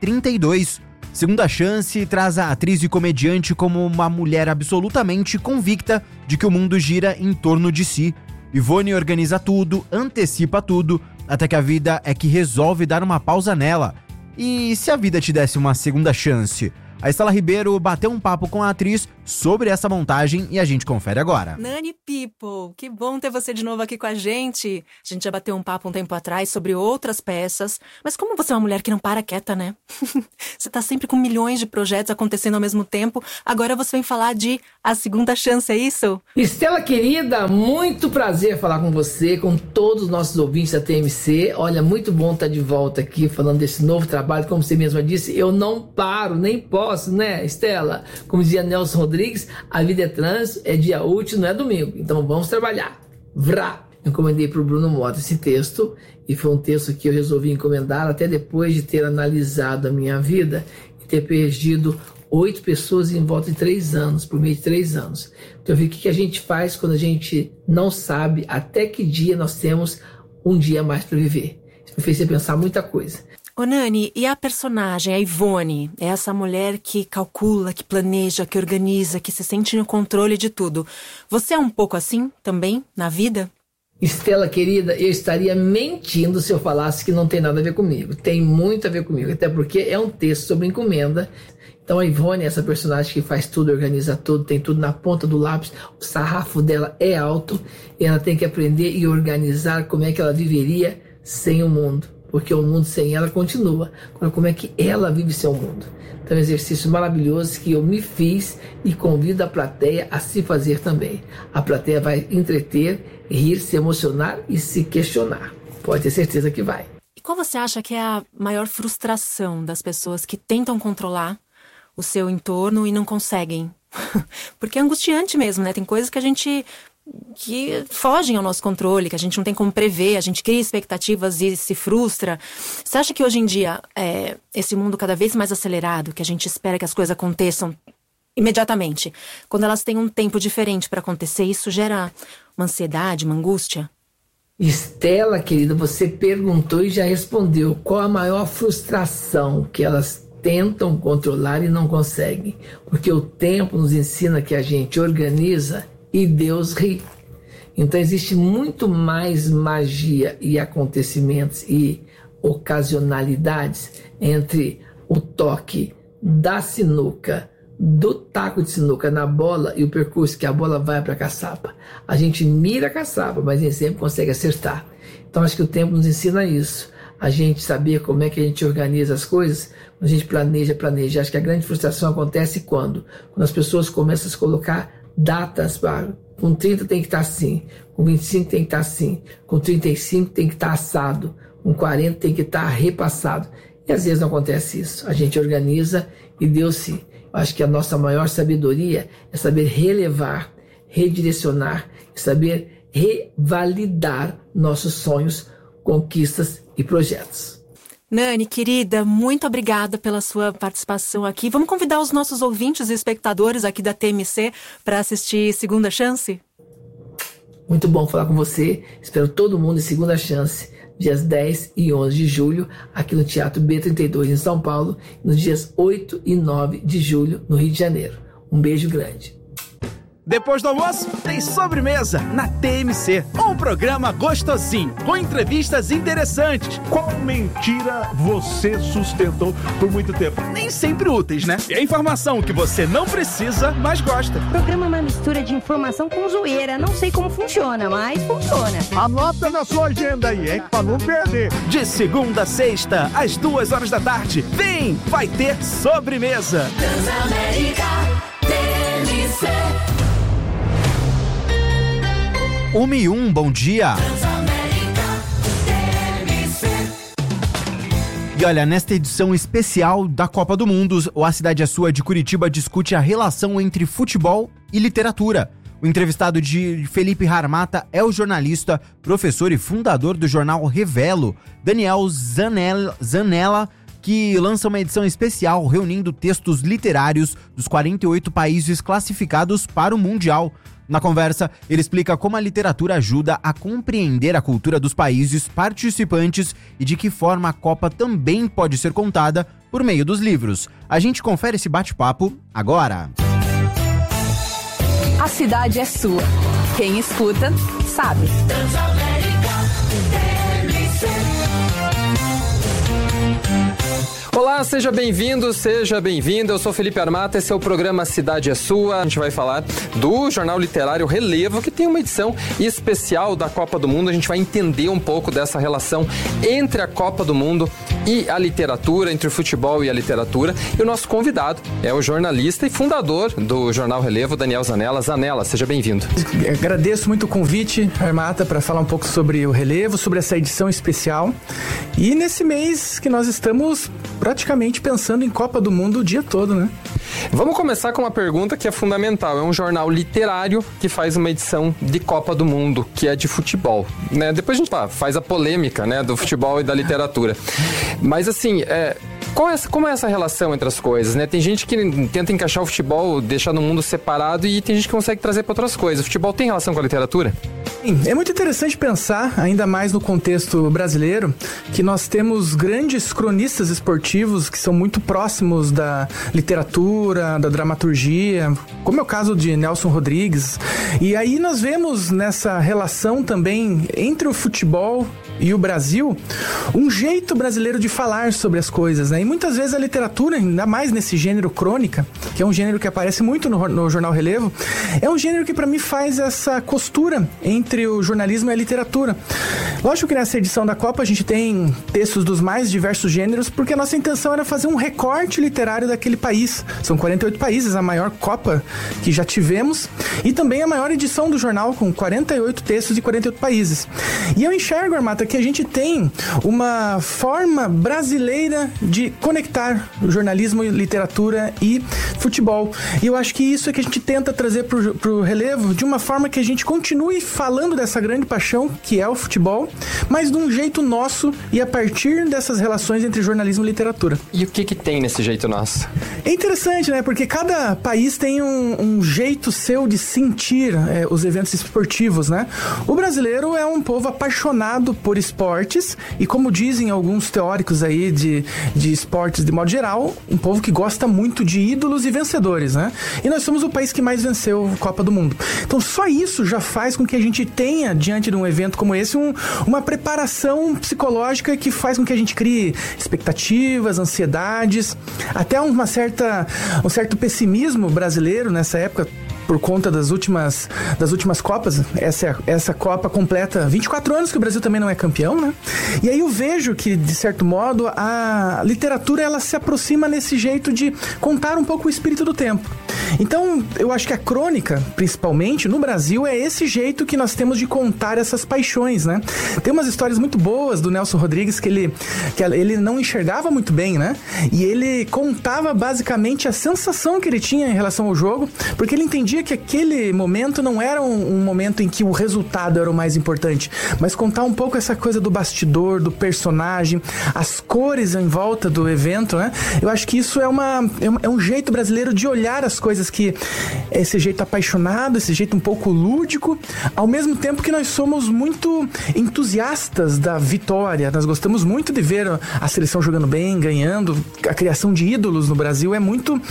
B32. Segunda Chance traz a atriz e comediante como uma mulher absolutamente convicta de que o mundo gira em torno de si. Ivone organiza tudo, antecipa tudo, até que a vida é que resolve dar uma pausa nela. E se a vida te desse uma segunda chance? A Estela Ribeiro bateu um papo com a atriz sobre essa montagem e a gente confere agora. Nani People, que bom ter você de novo aqui com a gente. A gente já bateu um papo um tempo atrás sobre outras peças, mas como você é uma mulher que não para quieta, né? Você tá sempre com milhões de projetos acontecendo ao mesmo tempo, agora você vem falar de A Segunda Chance, é isso? Estela querida, muito prazer falar com você, com todos os nossos ouvintes da TMC. Olha, muito bom estar de volta aqui falando desse novo trabalho, como você mesma disse, eu não paro, nem posso, né, Estela? Como dizia Nelson Rodrigues, a vida é trânsito, é dia útil, não é domingo. Então vamos trabalhar. Vrá! Eu encomendei para o Bruno Mota esse texto, e foi um texto que eu resolvi encomendar até depois de ter analisado a minha vida e ter perdido 8 pessoas em volta de 3 anos, por meio de 3 anos. Então eu vi o que a gente faz quando a gente não sabe até que dia nós temos um dia a mais para viver. Isso me fez pensar muita coisa. Ô Nani, e a personagem, a Ivone, é essa mulher que calcula, que planeja, que organiza, que se sente no controle de tudo. Você é um pouco assim também, na vida? Estela querida, eu estaria mentindo se eu falasse que não tem nada a ver comigo. Tem muito a ver comigo, até porque é um texto sobre encomenda. Então a Ivone é essa personagem que faz tudo, organiza tudo, tem tudo na ponta do lápis. O sarrafo dela é alto e ela tem que aprender e organizar como é que ela viveria sem o mundo. Porque o mundo sem ela continua. Agora, como é que ela vive sem o mundo? Então, é um exercício maravilhoso que eu me fiz e convido a plateia a se fazer também. A plateia vai entreter, rir, se emocionar e se questionar. Pode ter certeza que vai. E qual você acha que é a maior frustração das pessoas que tentam controlar o seu entorno e não conseguem? Porque é angustiante mesmo, né? Tem coisas que que fogem ao nosso controle, que a gente não tem como prever, a gente cria expectativas e se frustra. Você acha que hoje em dia, esse mundo cada vez mais acelerado, que a gente espera que as coisas aconteçam imediatamente, quando elas têm um tempo diferente para acontecer, isso gera uma ansiedade, uma angústia? Estela, querida, você perguntou e já respondeu. Qual a maior frustração que elas tentam controlar e não conseguem? Porque o tempo nos ensina que a gente organiza e Deus ri. Então existe muito mais magia e acontecimentos e ocasionalidades entre o toque da sinuca, do taco de sinuca na bola e o percurso que a bola vai para a caçapa. A gente mira a caçapa, mas nem sempre consegue acertar. Então acho que o tempo nos ensina isso. A gente saber como é que a gente organiza as coisas, a gente planeja. Acho que a grande frustração acontece quando as pessoas começam a se colocar datas, com 30 tem que estar assim, com 25 tem que estar assim, com 35 tem que estar assado, com 40 tem que estar repassado. E às vezes não acontece isso. A gente organiza e Deus sim. Eu acho que a nossa maior sabedoria é saber relevar, redirecionar, saber revalidar nossos sonhos, conquistas e projetos. Nani, querida, muito obrigada pela sua participação aqui. Vamos convidar os nossos ouvintes e espectadores aqui da TMC para assistir Segunda Chance? Muito bom falar com você. Espero todo mundo em Segunda Chance, dias 10 e 11 de julho, aqui no Teatro B32 em São Paulo, nos dias 8 e 9 de julho, no Rio de Janeiro. Um beijo grande. Depois do almoço, tem sobremesa na TMC. Um programa gostosinho, com entrevistas interessantes. Qual mentira você sustentou por muito tempo? Nem sempre úteis, né? E a informação que você não precisa, mas gosta. O programa é uma mistura de informação com zoeira. Não sei como funciona, mas funciona. Anota na sua agenda aí, hein? Pra não perder. De segunda a sexta, às 2h da tarde. Vem, vai ter sobremesa. Transamérica, TMC. 1:01, bom dia. E olha, nesta edição especial da Copa do Mundo, o A Cidade é Sua de Curitiba discute a relação entre futebol e literatura. O entrevistado de Felipe Harmata é o jornalista, professor e fundador do jornal Revelo, Daniel Zanella, que lança uma edição especial reunindo textos literários dos 48 países classificados para o Mundial. Na conversa, ele explica como a literatura ajuda a compreender a cultura dos países participantes e de que forma a Copa também pode ser contada por meio dos livros. A gente confere esse bate-papo agora. A cidade é sua. Quem escuta, sabe. Olá, seja bem-vindo, seja bem-vinda. Eu sou Felipe Harmata, esse é o programa Cidade é Sua. A gente vai falar do jornal literário Relevo, que tem uma edição especial da Copa do Mundo. A gente vai entender um pouco dessa relação entre a Copa do Mundo e a literatura, entre o futebol e a literatura. E o nosso convidado é o jornalista e fundador do jornal Relevo, Daniel Zanella. Zanella, seja bem-vindo. Agradeço muito o convite, Harmata, para falar um pouco sobre o Relevo, sobre essa edição especial. E nesse mês que nós estamos praticamente pensando em Copa do Mundo o dia todo, né? Vamos começar com uma pergunta que é fundamental. É um jornal literário que faz uma edição de Copa do Mundo, que é de futebol, né? Depois a gente faz a polêmica, né, do futebol e da literatura. Mas assim, como é essa relação entre as coisas, né? Tem gente que tenta encaixar o futebol, deixar no mundo separado, e tem gente que consegue trazer para outras coisas. O futebol tem relação com a literatura? Sim, é muito interessante pensar, ainda mais no contexto brasileiro, que nós temos grandes cronistas esportivos que são muito próximos da literatura, da dramaturgia, como é o caso de Nelson Rodrigues. E aí nós vemos nessa relação também entre o futebol e o Brasil, um jeito brasileiro de falar sobre as coisas, né? E muitas vezes a literatura, ainda mais nesse gênero crônica, que é um gênero que aparece muito no jornal Relevo, é um gênero que para mim faz essa costura entre o jornalismo e a literatura. Lógico que nessa edição da Copa a gente tem textos dos mais diversos gêneros, porque a nossa intenção era fazer um recorte literário daquele país. São 48 países, a maior Copa que já tivemos, e também a maior edição do jornal, com 48 textos de 48 países. E eu enxergo, Armata, que a gente tem uma forma brasileira de conectar o jornalismo, literatura e futebol. E eu acho que isso é que a gente tenta trazer pro Relevo, de uma forma que a gente continue falando dessa grande paixão que é o futebol, mas de um jeito nosso e a partir dessas relações entre jornalismo e literatura. E o que tem nesse jeito nosso? É interessante, né? Porque cada país tem um jeito seu de sentir os eventos esportivos, né? O brasileiro é um povo apaixonado por esportes e, como dizem alguns teóricos aí de esportes de modo geral, um povo que gosta muito de ídolos e vencedores, né? E nós somos o país que mais venceu a Copa do Mundo. Então só isso já faz com que a gente tenha, diante de um evento como esse, uma preparação psicológica que faz com que a gente crie expectativas, ansiedades, até um certo pessimismo brasileiro nessa época, por conta das últimas Copas. Essa Copa completa 24 anos que o Brasil também não é campeão, né? E aí eu vejo que, de certo modo, a literatura ela se aproxima nesse jeito de contar um pouco o espírito do tempo. Então, eu acho que a crônica, principalmente, no Brasil, é esse jeito que nós temos de contar essas paixões, né? Tem umas histórias muito boas do Nelson Rodrigues que ele não enxergava muito bem, né? E ele contava basicamente a sensação que ele tinha em relação ao jogo, porque ele entendia que aquele momento não era um momento em que o resultado era o mais importante, mas contar um pouco essa coisa do bastidor, do personagem, as cores em volta do evento, né? Eu acho que isso é um jeito brasileiro de olhar as coisas, que esse jeito apaixonado, esse jeito um pouco lúdico, ao mesmo tempo que nós somos muito entusiastas da vitória. Nós gostamos muito de ver a seleção jogando bem, ganhando. A criação de ídolos no Brasil é muito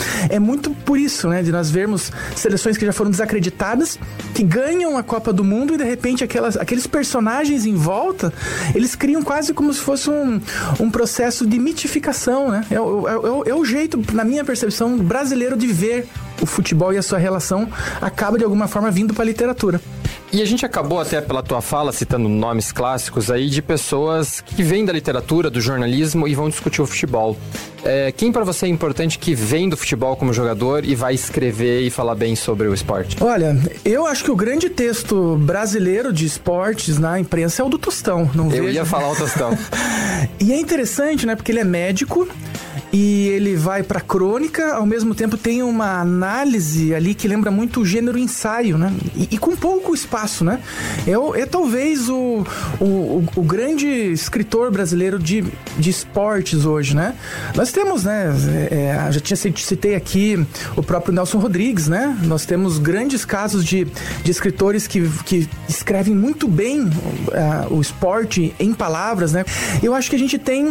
por isso, né? De nós vermos seleções que já foram desacreditadas, que ganham a Copa do Mundo, e de repente aqueles personagens em volta, eles criam quase como se fosse um processo de mitificação, né? É o jeito, na minha percepção, brasileiro de ver o futebol, e a sua relação acaba de alguma forma vindo para a literatura. E a gente acabou até pela tua fala citando nomes clássicos aí de pessoas que vêm da literatura, do jornalismo e vão discutir o futebol. Quem para você é importante que vem do futebol como jogador e vai escrever e falar bem sobre o esporte? Olha, eu acho que o grande texto brasileiro de esportes na imprensa é o do Tostão. Eu ia falar o Tostão. E é interessante, né? Porque ele é médico e ele vai pra crônica, ao mesmo tempo tem uma análise ali que lembra muito o gênero ensaio, né? E com pouco espaço, né? É talvez o grande escritor brasileiro de esportes hoje, né? Nós temos, né? Já citei aqui o próprio Nelson Rodrigues, né? Nós temos grandes casos de escritores que escrevem muito bem o esporte em palavras, né? Eu acho que a gente tem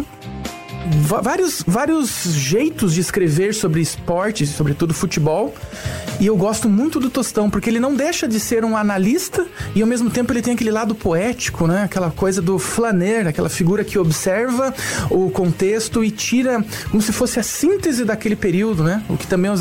vários jeitos de escrever sobre esporte, sobretudo futebol, e eu gosto muito do Tostão, porque ele não deixa de ser um analista e ao mesmo tempo ele tem aquele lado poético, né? Aquela coisa do flaner, aquela figura que observa o contexto e tira como se fosse a síntese daquele período, né? O que também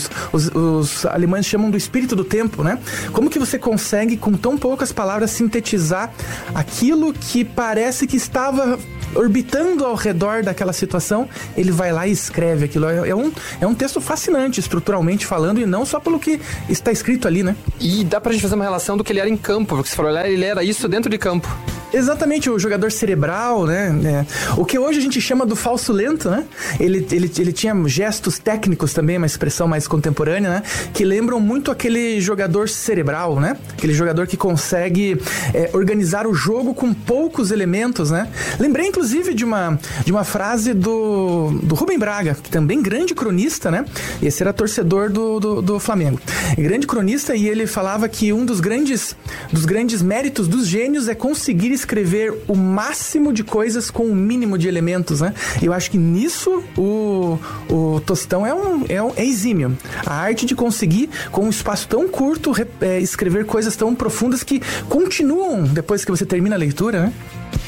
os alemães chamam do espírito do tempo, né? Como que você consegue com tão poucas palavras sintetizar aquilo que parece que estava orbitando ao redor daquela situação, ele vai lá e escreve aquilo. É um texto fascinante, estruturalmente falando, e não só pelo que está escrito ali, né? E dá pra gente fazer uma relação do que ele era em campo, porque você falou, ele era isso dentro de campo. Exatamente, o jogador cerebral, né? O que hoje a gente chama do falso lento, né? Ele tinha gestos técnicos também, uma expressão mais contemporânea, né? Que lembram muito aquele jogador cerebral, né? Aquele jogador que consegue organizar o jogo com poucos elementos, né? Lembrei, inclusive, de uma frase do Rubem Braga, que também grande cronista, né? Esse era torcedor do Flamengo. Grande cronista, e ele falava que um dos grandes méritos dos gênios é conseguir escrever o máximo de coisas com o mínimo de elementos, né? Eu acho que nisso o Tostão é exímio. A arte de conseguir, com um espaço tão curto, escrever coisas tão profundas que continuam depois que você termina a leitura, né?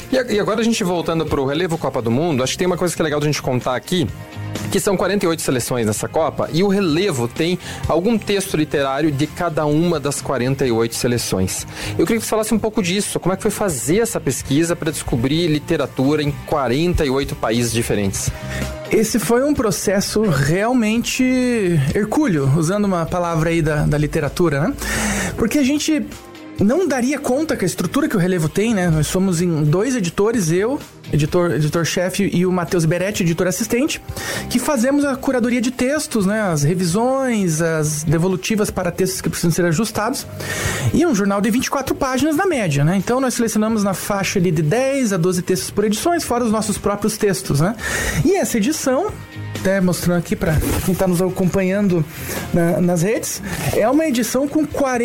E agora a gente voltando pro relevo Copa do Mundo, acho que tem uma coisa que é legal da gente contar aqui, que são 48 seleções nessa Copa, e o relevo tem algum texto literário de cada uma das 48 seleções. Eu queria que você falasse um pouco disso, como é que foi fazer essa pesquisa para descobrir literatura em 48 países diferentes? Esse foi um processo realmente hercúleo, usando uma palavra aí da literatura, né? Porque a gente não daria conta que a estrutura que o relevo tem, né? Nós somos em 2 editores, eu, editor-chefe, e o Matheus Beretti, editor assistente, que fazemos a curadoria de textos, né? As revisões, as devolutivas para textos que precisam ser ajustados. E é um jornal de 24 páginas na média, né? Então nós selecionamos na faixa ali de 10 a 12 textos por edições, fora os nossos próprios textos, né? E essa edição, até mostrando aqui para quem está nos acompanhando nas redes, é uma edição com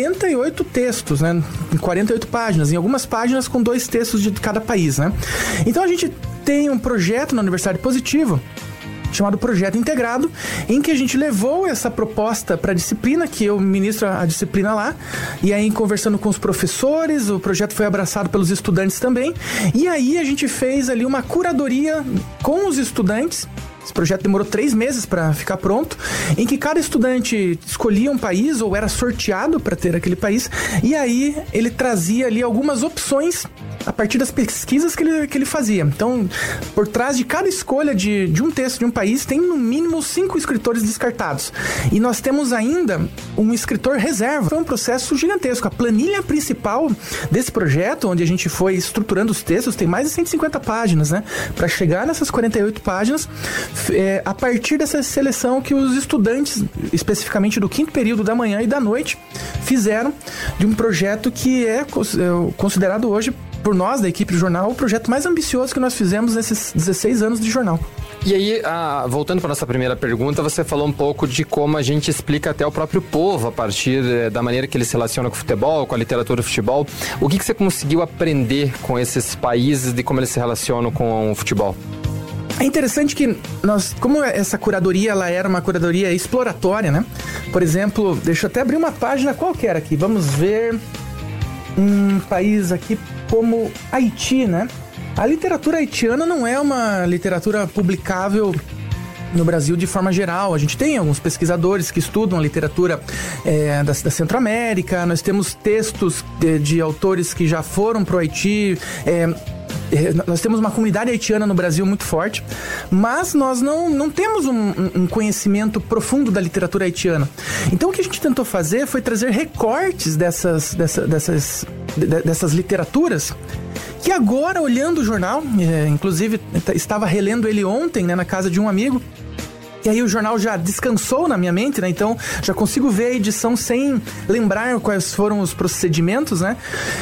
48 textos, né? Em 48 páginas, em algumas páginas com 2 textos de cada país, né? Então a gente tem um projeto na Universidade Positivo chamado Projeto Integrado, em que a gente levou essa proposta para a disciplina, que eu ministro a disciplina lá, e aí conversando com os professores, o projeto foi abraçado pelos estudantes também, e aí a gente fez ali uma curadoria com os estudantes. Esse projeto demorou 3 meses para ficar pronto, em que cada estudante escolhia um país ou era sorteado para ter aquele país, e aí ele trazia ali algumas opções a partir das pesquisas que ele fazia. Então, por trás de cada escolha de um texto de um país, tem no mínimo 5 escritores descartados. E nós temos ainda um escritor reserva. Foi um processo gigantesco. A planilha principal desse projeto, onde a gente foi estruturando os textos, tem mais de 150 páginas, né? Para chegar nessas 48 páginas, a partir dessa seleção que os estudantes, especificamente do 5º período da manhã e da noite, fizeram de um projeto que é considerado hoje, por nós, da equipe do jornal, o projeto mais ambicioso que nós fizemos nesses 16 anos de jornal. E aí, voltando para nossa primeira pergunta, você falou um pouco de como a gente explica até o próprio povo a partir da maneira que ele se relaciona com o futebol, com a literatura do futebol. O que você conseguiu aprender com esses países de como eles se relacionam com o futebol? É interessante que como essa curadoria, ela era uma curadoria exploratória, né? Por exemplo, deixa eu até abrir uma página qualquer aqui. Vamos ver um país aqui como Haiti, né? A literatura haitiana não é uma literatura publicável no Brasil de forma geral. A gente tem alguns pesquisadores que estudam a literatura da Centro-América, nós temos textos de autores que já foram para o Haiti, nós temos uma comunidade haitiana no Brasil muito forte, mas nós não temos um conhecimento profundo da literatura haitiana. Então o que a gente tentou fazer foi trazer recortes dessas literaturas, que agora, olhando o jornal, inclusive estava relendo ele ontem, né, na casa de um amigo, E aí o jornal já descansou na minha mente, né? Então já consigo ver a edição sem lembrar quais foram os procedimentos, né?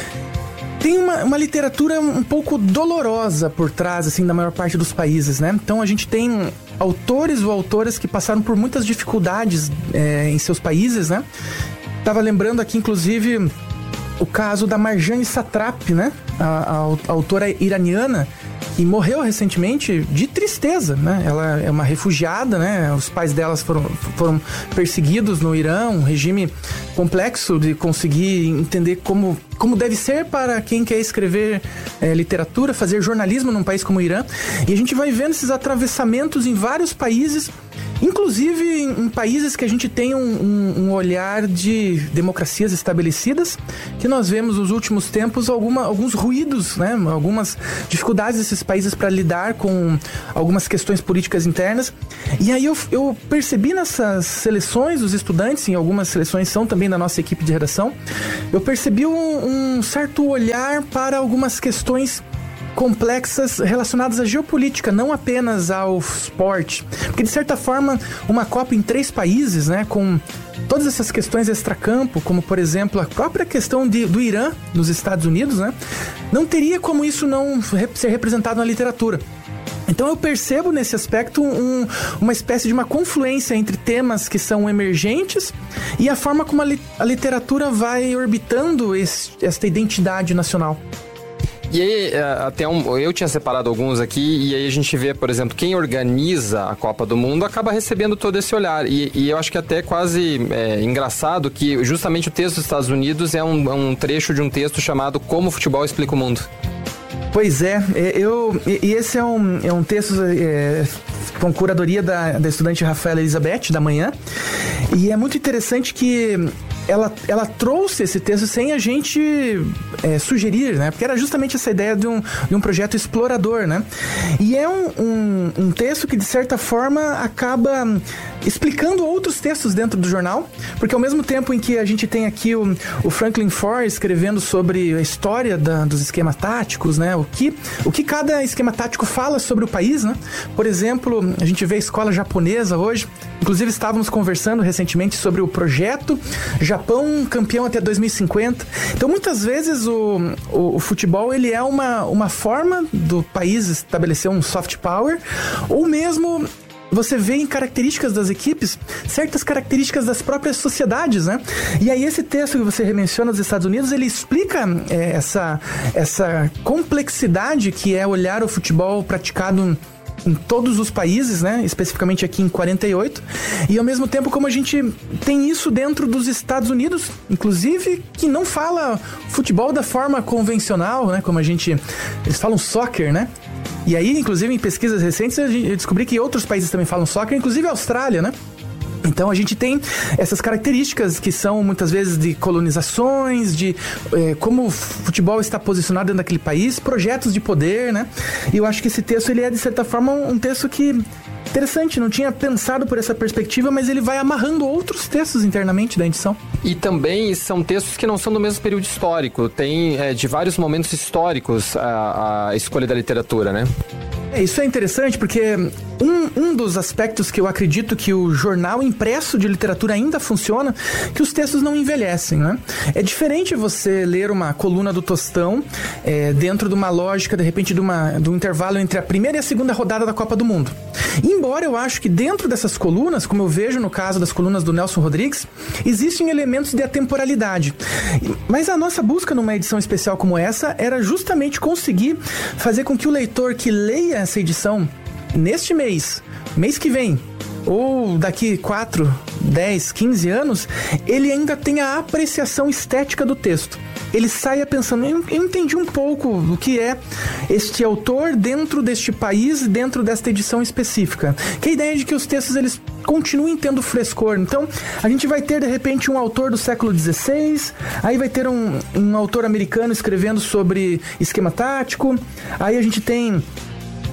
Tem uma literatura um pouco dolorosa por trás, assim, da maior parte dos países, né? Então a gente tem autores ou autoras que passaram por muitas dificuldades em seus países, né? Tava lembrando aqui, inclusive, o caso da Marjane Satrapi, né? A autora iraniana, que morreu recentemente de tristeza, né? Ela é uma refugiada, né? Os pais delas foram perseguidos no Irã, um regime complexo de conseguir entender como deve ser para quem quer escrever literatura, fazer jornalismo num país como o Irã. E a gente vai vendo esses atravessamentos em vários países, inclusive em países que a gente tem um olhar de democracias estabelecidas, que nós vemos nos últimos tempos alguns ruídos, né? Algumas dificuldades desses países para lidar com algumas questões políticas internas. E aí eu percebi nessas seleções, os estudantes, em algumas seleções são também da nossa equipe de redação, eu percebi um certo olhar para algumas questões complexas relacionadas à geopolítica, não apenas ao esporte. Porque, de certa forma, uma Copa em 3 países, né, com todas essas questões extracampo, como, por exemplo, a própria questão do Irã nos Estados Unidos, né, não teria como isso não ser representado na literatura. Então eu percebo nesse aspecto uma espécie de uma confluência entre temas que são emergentes e a forma como a literatura vai orbitando esta identidade nacional. E aí, eu tinha separado alguns aqui, e aí a gente vê, por exemplo, quem organiza a Copa do Mundo acaba recebendo todo esse olhar. E eu acho que até quase engraçado que justamente o texto dos Estados Unidos é um trecho de um texto chamado Como o Futebol Explica o Mundo. Pois é, esse é um texto com curadoria da estudante Rafaela Elizabeth, da Manhã, e é muito interessante que ela trouxe esse texto sem a gente sugerir, né? Porque era justamente essa ideia de um projeto explorador, né? E é um texto que, de certa forma, acaba explicando outros textos dentro do jornal, porque ao mesmo tempo em que a gente tem aqui o Franklin Foer escrevendo sobre a história dos esquemas táticos, né? O que cada esquema tático fala sobre o país, né? Por exemplo, a gente vê a escola japonesa hoje, inclusive estávamos conversando recentemente sobre o projeto Japão campeão até 2050. Então, muitas vezes o futebol ele é uma forma do país estabelecer um soft power, ou mesmo você vê em características das equipes certas características das próprias sociedades, né? E aí esse texto que você menciona dos Estados Unidos, ele explica essa complexidade que é olhar o futebol praticado em todos os países, né? Especificamente aqui em 48, e ao mesmo tempo como a gente tem isso dentro dos Estados Unidos, inclusive, que não fala futebol da forma convencional, né? Como eles falam soccer, né? E aí, inclusive, em pesquisas recentes, eu descobri que outros países também falam soccer, inclusive a Austrália, né? Então a gente tem essas características que são muitas vezes de colonizações, de como o futebol está posicionado dentro daquele país, projetos de poder, né? E eu acho que esse texto ele é, de certa forma, um texto que interessante, não tinha pensado por essa perspectiva, mas ele vai amarrando outros textos internamente da edição. E também são textos que não são do mesmo período histórico, tem de vários momentos históricos a escolha da literatura, né? Isso é interessante porque um dos aspectos que eu acredito que o jornal impresso de literatura ainda funciona, que os textos não envelhecem, né? É diferente você ler uma coluna do Tostão dentro de uma lógica, de repente, de um intervalo entre a primeira e a segunda rodada da Copa do Mundo. Embora eu acho que dentro dessas colunas, como eu vejo no caso das colunas do Nelson Rodrigues, existem elementos de atemporalidade. Mas a nossa busca numa edição especial como essa era justamente conseguir fazer com que o leitor que leia essa edição neste mês que vem, ou daqui 4, 10, 15 anos, ele ainda tenha a apreciação estética do texto. Ele saia pensando, eu entendi um pouco do que é este autor dentro deste país, dentro desta edição específica. Que a ideia é de que os textos eles continuem tendo frescor. Então, a gente vai ter, de repente, um autor do século XVI, aí vai ter um autor americano escrevendo sobre esquema tático, aí a gente tem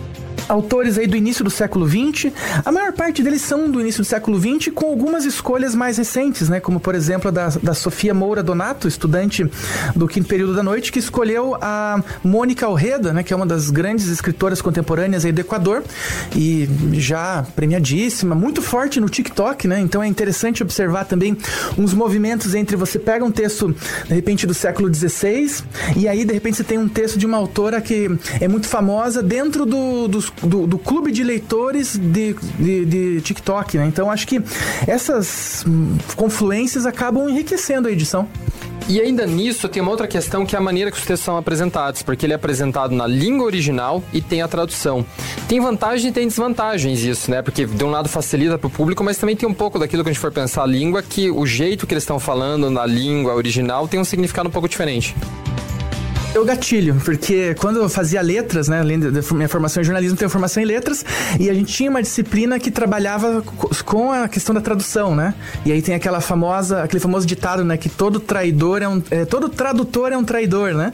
autores aí do início do século XX. A maior parte deles são do início do século XX, com algumas escolhas mais recentes, né? Como, por exemplo, a da Sofia Moura Donato, estudante do quinto período da noite, que escolheu a Mônica Alreda, né? Que é uma das grandes escritoras contemporâneas aí do Equador e já premiadíssima, muito forte no TikTok, né? Então é interessante observar também uns movimentos entre você pega um texto, de repente, do século XVI e aí, de repente, você tem um texto de uma autora que é muito famosa dentro do clube de leitores de TikTok, né? Então acho que essas confluências acabam enriquecendo a edição. E ainda nisso tem uma outra questão, que é a maneira que os textos são apresentados, porque ele é apresentado na língua original e tem a tradução. Tem vantagens e tem desvantagens isso, né? Porque de um lado facilita para o público, mas também tem um pouco daquilo que a gente for pensar a língua, que o jeito que eles estão falando na língua original tem um significado um pouco diferente. Eu gatilho, porque quando eu fazia letras, né, além da minha formação em jornalismo, tenho formação em letras, e a gente tinha uma disciplina que trabalhava com a questão da tradução, né? E aí tem aquele famoso ditado, né, que todo tradutor é um traidor, né?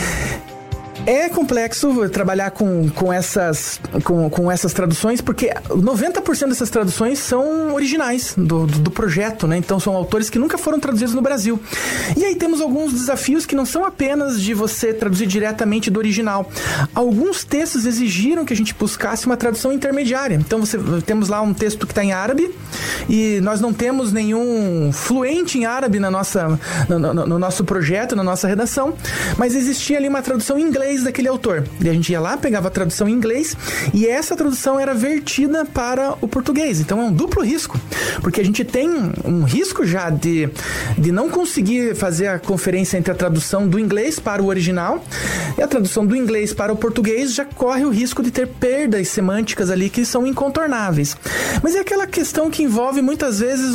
É complexo trabalhar com essas traduções, porque 90% dessas traduções são originais do projeto, né? Então são autores que nunca foram traduzidos no Brasil. E aí temos alguns desafios que não são apenas de você traduzir diretamente do original. Alguns textos exigiram que a gente buscasse uma tradução intermediária. Então temos lá um texto que está em árabe e nós não temos nenhum fluente em árabe no nosso projeto, na nossa redação, mas existia ali uma tradução em inglês daquele autor. E a gente ia lá, pegava a tradução em inglês e essa tradução era vertida para o português. Então é um duplo risco, porque a gente tem um risco já de não conseguir fazer a conferência entre a tradução do inglês para o original e a tradução do inglês para o português já corre o risco de ter perdas semânticas ali que são incontornáveis. Mas é aquela questão que envolve muitas vezes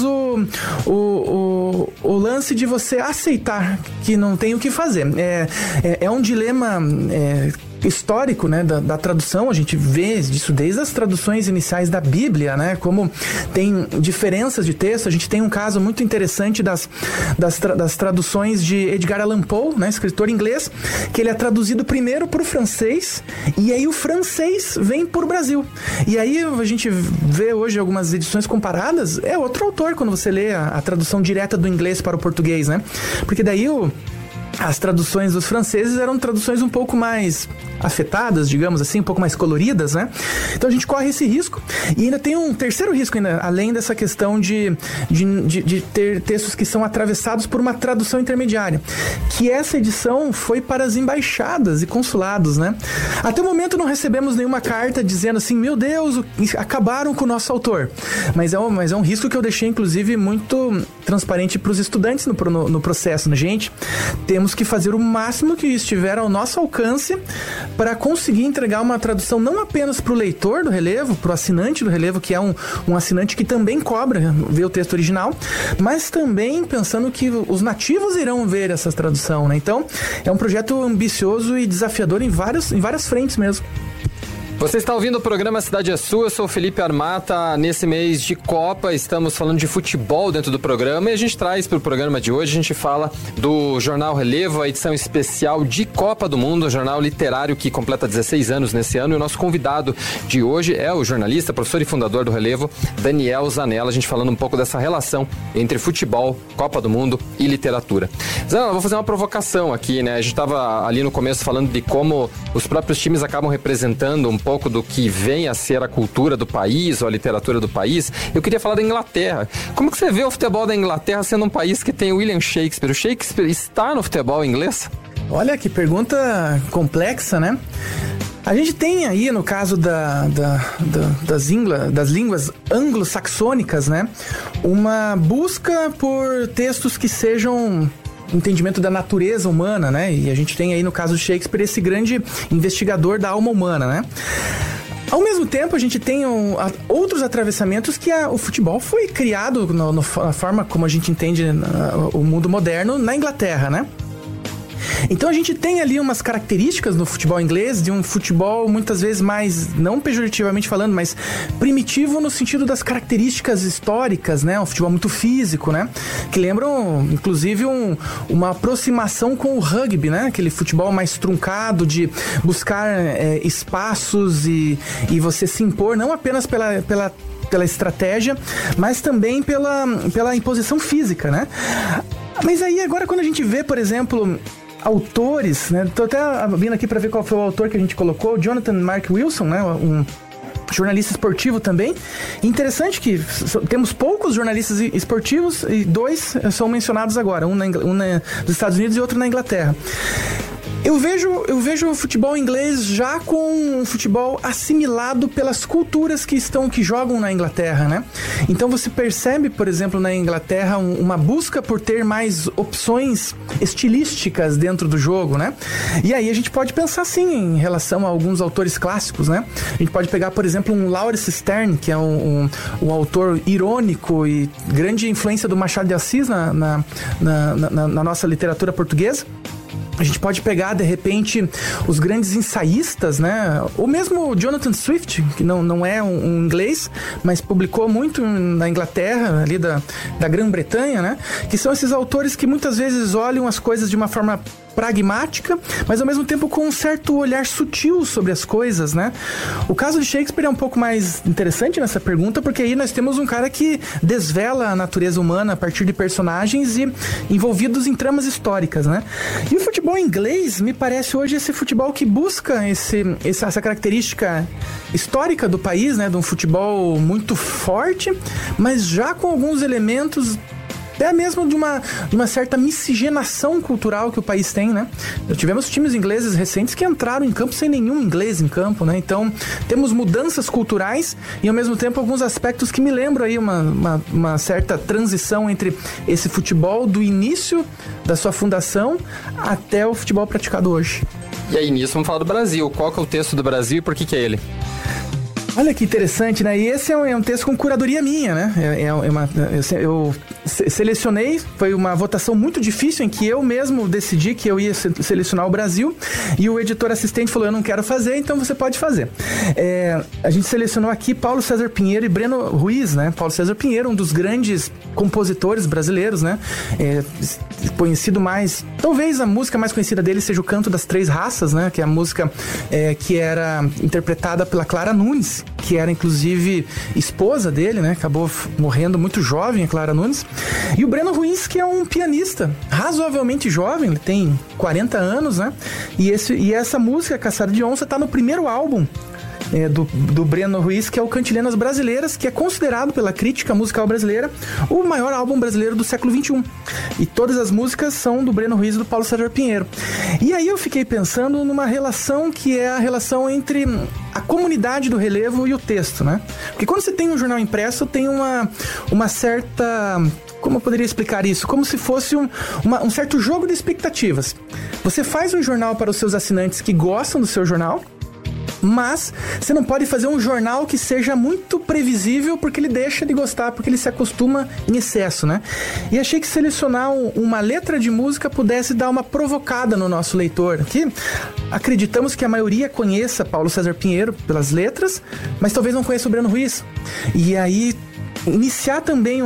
o lance de você aceitar que não tem o que fazer. É um dilema histórico, né, da tradução. A gente vê isso desde as traduções iniciais da Bíblia, né, como tem diferenças de texto. A gente tem um caso muito interessante das traduções de Edgar Allan Poe, né, escritor inglês, que ele é traduzido primeiro para o francês e aí o francês vem para o Brasil. E aí a gente vê hoje algumas edições comparadas, é outro autor quando você lê a tradução direta do inglês para o português, né, porque daí as traduções dos franceses eram traduções um pouco mais afetadas, digamos assim, um pouco mais coloridas, né? Então a gente corre esse risco. E ainda tem um terceiro risco, ainda, além dessa questão de ter textos que são atravessados por uma tradução intermediária, que essa edição foi para as embaixadas e consulados, né? Até o momento não recebemos nenhuma carta dizendo assim, meu Deus, acabaram com o nosso autor. Mas é um risco que eu deixei, inclusive, muito transparente para os estudantes no processo, né? Gente, temos que fazer o máximo que estiver ao nosso alcance para conseguir entregar uma tradução não apenas para o leitor do relevo, para o assinante do relevo, que é um assinante que também cobra ver o texto original, mas também pensando que os nativos irão ver essa tradução, né? Então, é um projeto ambicioso e desafiador em várias frentes mesmo. Você está ouvindo o programa Cidade é Sua, eu sou o Felipe Armata. Nesse mês de Copa, estamos falando de futebol dentro do programa e a gente traz para o programa de hoje, a gente fala do Jornal Relevo, a edição especial de Copa do Mundo, o jornal literário que completa 16 anos nesse ano, e o nosso convidado de hoje é o jornalista, professor e fundador do Relevo, Daniel Zanella, a gente falando um pouco dessa relação entre futebol, Copa do Mundo e literatura. Zanella, vou fazer uma provocação aqui, né? A gente estava ali no começo falando de como os próprios times acabam representando um pouco do que vem a ser a cultura do país ou a literatura do país. Eu queria falar da Inglaterra. Como que você vê o futebol da Inglaterra sendo um país que tem William Shakespeare? O Shakespeare está no futebol inglês? Olha, que pergunta complexa, né? A gente tem aí, no caso das línguas anglo-saxônicas, né, uma busca por textos que sejam entendimento da natureza humana, né? E a gente tem aí, no caso de Shakespeare, esse grande investigador da alma humana, né? Ao mesmo tempo, a gente tem outros atravessamentos que o futebol foi criado na forma como a gente entende o mundo moderno na Inglaterra, né? Então a gente tem ali umas características no futebol inglês de um futebol muitas vezes mais, não pejorativamente falando, mas primitivo no sentido das características históricas, né? Um futebol muito físico, né? Que lembram, inclusive, uma aproximação com o rugby, né? Aquele futebol mais truncado de buscar espaços e você se impor, não apenas pela estratégia, mas também pela imposição física, né? Mas aí agora quando a gente vê, por exemplo, autores, né? Tô até vindo aqui para ver qual foi o autor que a gente colocou, Jonathan Mark Wilson, né? Um jornalista esportivo também. Interessante que temos poucos jornalistas esportivos e 2 são mencionados agora, um nos Estados Unidos e outro na Inglaterra. Eu vejo o futebol inglês já com um futebol assimilado pelas culturas que jogam na Inglaterra, né? Então você percebe, por exemplo, na Inglaterra uma busca por ter mais opções estilísticas dentro do jogo, né? E aí a gente pode pensar sim em relação a alguns autores clássicos, né? A gente pode pegar, por exemplo, um Laurence Sterne, que é um autor irônico e grande influência do Machado de Assis na nossa literatura portuguesa. A gente pode pegar, de repente, os grandes ensaístas, né? Ou mesmo o Jonathan Swift, que não é um inglês, mas publicou muito na Inglaterra, ali da Grã-Bretanha, né? Que são esses autores que muitas vezes olham as coisas de uma forma pragmática, mas ao mesmo tempo com um certo olhar sutil sobre as coisas, né? O caso de Shakespeare é um pouco mais interessante nessa pergunta, porque aí nós temos um cara que desvela a natureza humana a partir de personagens e envolvidos em tramas históricas, né? E o futebol inglês me parece hoje esse futebol que busca essa característica histórica do país, né? De um futebol muito forte, mas já com alguns elementos até mesmo de uma certa miscigenação cultural que o país tem, né? Tivemos times ingleses recentes que entraram em campo sem nenhum inglês em campo, né? Então, temos mudanças culturais e, ao mesmo tempo, alguns aspectos que me lembram aí uma certa transição entre esse futebol do início da sua fundação até o futebol praticado hoje. E aí, nisso, vamos falar do Brasil. Qual que é o texto do Brasil e por que é ele? Olha que interessante, né? E esse é um texto com curadoria minha, né? Eu selecionei, foi uma votação muito difícil em que eu mesmo decidi que eu ia selecionar o Brasil e o editor assistente falou, eu não quero fazer, então você pode fazer. A gente selecionou aqui Paulo César Pinheiro e Breno Ruiz, né? Paulo César Pinheiro, um dos grandes compositores brasileiros, né? Conhecido mais... Talvez a música mais conhecida dele seja o Canto das Três Raças, né? Que é a música que era interpretada pela Clara Nunes, que era inclusive esposa dele, né? Acabou morrendo muito jovem, a Clara Nunes. E o Breno Ruiz, que é um pianista razoavelmente jovem, ele tem 40 anos, né? E essa música, Caçada de Onça, tá no primeiro álbum do Breno Ruiz, que é o Cantilhanas Brasileiras, que é considerado pela crítica musical brasileira o maior álbum brasileiro do século XXI. E todas as músicas são do Breno Ruiz e do Paulo César Pinheiro. E aí eu fiquei pensando numa relação que é a relação entre a comunidade do relevo e o texto, né? Porque quando você tem um jornal impresso, tem uma certa... Como eu poderia explicar isso? Como se fosse um certo jogo de expectativas. Você faz um jornal para os seus assinantes que gostam do seu jornal, mas você não pode fazer um jornal que seja muito previsível porque ele deixa de gostar, porque ele se acostuma em excesso, né? E achei que selecionar uma letra de música pudesse dar uma provocada no nosso leitor, que acreditamos que a maioria conheça Paulo César Pinheiro pelas letras, mas talvez não conheça o Breno Ruiz. E aí iniciar também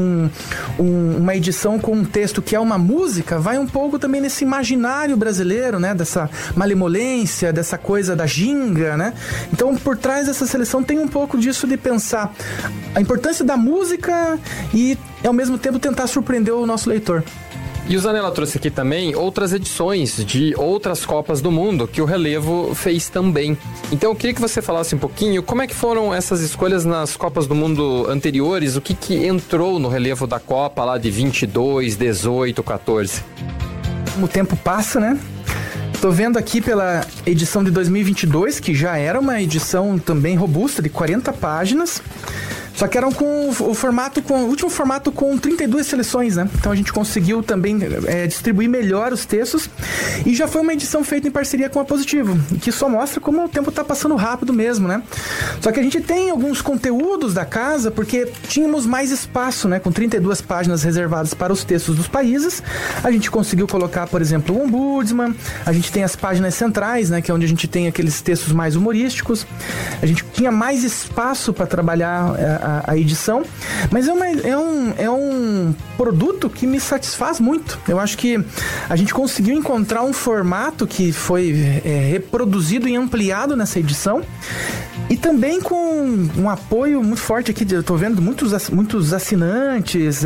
uma edição com um texto que é uma música, vai um pouco também nesse imaginário brasileiro, né? Dessa malemolência, dessa coisa da ginga, né? Então, por trás dessa seleção tem um pouco disso de pensar a importância da música e, ao mesmo tempo, tentar surpreender o nosso leitor. E o Zanella trouxe aqui também outras edições de outras Copas do Mundo que o Relevo fez também. Então eu queria que você falasse um pouquinho como é que foram essas escolhas nas Copas do Mundo anteriores, o que entrou no Relevo da Copa lá de 22, 18, 14. Como o tempo passa, né? Tô vendo aqui pela edição de 2022, que já era uma edição também robusta, de 40 páginas. Só que eram com o último formato com 32 seleções, né? Então a gente conseguiu também distribuir melhor os textos e já foi uma edição feita em parceria com a Positivo, que só mostra como o tempo tá passando rápido mesmo, né? Só que a gente tem alguns conteúdos da casa porque tínhamos mais espaço, né? Com 32 páginas reservadas para os textos dos países, a gente conseguiu colocar, por exemplo, o Ombudsman, a gente tem as páginas centrais, né? Que é onde a gente tem aqueles textos mais humorísticos, a gente tinha mais espaço para trabalhar a edição, mas é um produto que me satisfaz muito. Eu acho que a gente conseguiu encontrar um formato que foi reproduzido e ampliado nessa edição e também com um apoio muito forte aqui. Eu tô vendo muitos assinantes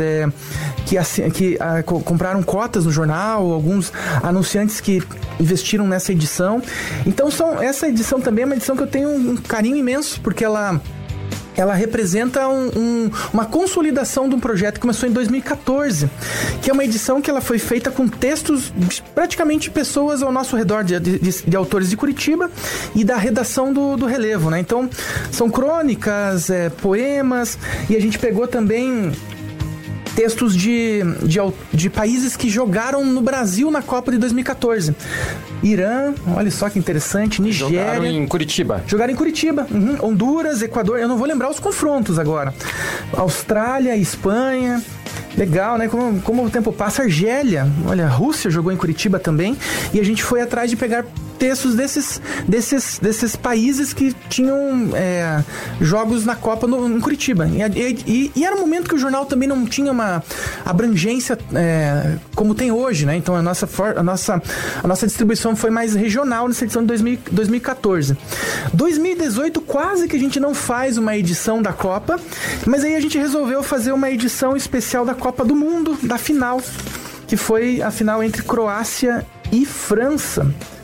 que compraram cotas no jornal, alguns anunciantes que investiram nessa edição. Então essa edição também é uma edição que eu tenho um carinho imenso, porque ela representa uma consolidação de um projeto que começou em 2014, que é uma edição que ela foi feita com textos de praticamente pessoas ao nosso redor, de autores de Curitiba e da redação do Relevo, né? Então, são crônicas, poemas, e a gente pegou também textos de países que jogaram no Brasil na Copa de 2014. Irã, olha só que interessante, Nigéria. Jogaram em Curitiba. Honduras, Equador, eu não vou lembrar os confrontos agora. Austrália, Espanha. Legal, né? Como o tempo passa. Argélia, olha, a Rússia jogou em Curitiba também. E a gente foi atrás de pegar textos desses países que tinham jogos na Copa em Curitiba. E era um momento que o jornal também não tinha uma abrangência como tem hoje, né? Então a nossa distribuição foi mais regional nessa edição de 2014. 2018 quase que a gente não faz uma edição da Copa, mas aí a gente resolveu fazer uma edição especial da Copa do Mundo, da final, que foi a final entre Croácia e França.